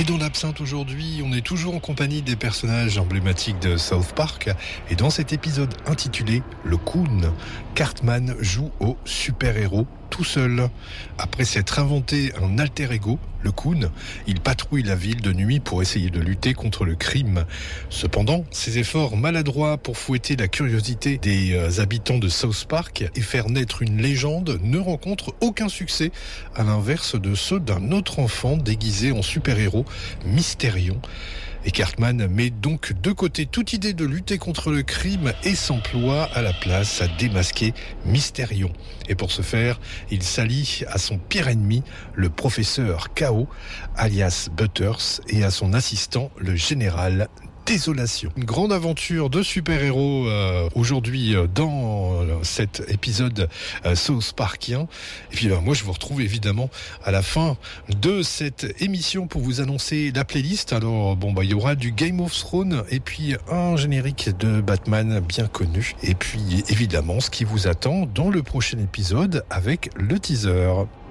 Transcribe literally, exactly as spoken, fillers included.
Et dans l'absinthe aujourd'hui, on est toujours en compagnie des personnages emblématiques de South Park. Et dans cet épisode intitulé Le Coon, Cartman joue au super-héros tout seul. Après s'être inventé un alter ego, le Coon, il patrouille la ville de nuit pour essayer de lutter contre le crime. Cependant, ses efforts maladroits pour fouetter la curiosité des habitants de South Park et faire naître une légende ne rencontrent aucun succès, à l'inverse de ceux d'un autre enfant déguisé en super-héros, Mysterion. Et Cartman met donc de côté toute idée de lutter contre le crime et s'emploie à la place à démasquer Mysterion. Et pour ce faire, il s'allie à son pire ennemi, le professeur Chaos, alias Butters, et à son assistant, le général Désolation. Une grande aventure de super-héros euh, aujourd'hui euh, dans euh, cet épisode euh, South Parkien. Et puis bah, moi je vous retrouve évidemment à la fin de cette émission pour vous annoncer la playlist. Alors bon bah il y aura du Game of Thrones et puis un générique de Batman bien connu. Et puis évidemment ce qui vous attend dans le prochain épisode avec le teaser.